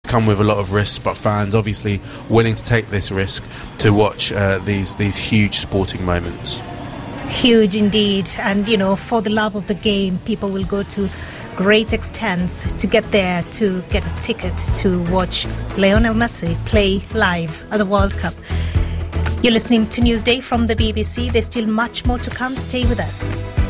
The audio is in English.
come with a lot of risk, but fans obviously willing to take this risk to watch these huge sporting moments. Huge indeed. And, for the love of the game, people will go to great extents to get there, to get a ticket to watch Lionel Messi play live at the World Cup. You're listening to Newsday from the BBC. There's still much more to come. Stay with us.